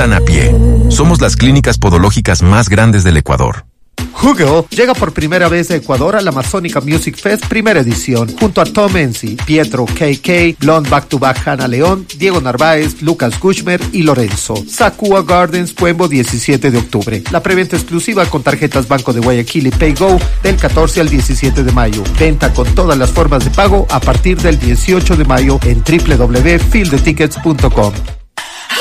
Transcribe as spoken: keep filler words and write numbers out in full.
Sana Pie. Somos las clínicas podológicas más grandes del Ecuador. Google llega por primera vez a Ecuador a la Amazónica Music Fest primera edición, junto a Tom Enzi, Pietro K K, Blonde Back to Back Hanna León, Diego Narváez, Lucas Gushmer y Lorenzo. Sakua Gardens, Puembo, diecisiete de octubre. La preventa exclusiva con tarjetas Banco de Guayaquil y PayGo del catorce al diecisiete de mayo. Venta con todas las formas de pago a partir del dieciocho de mayo en doble u doble u doble u punto field the tickets punto com.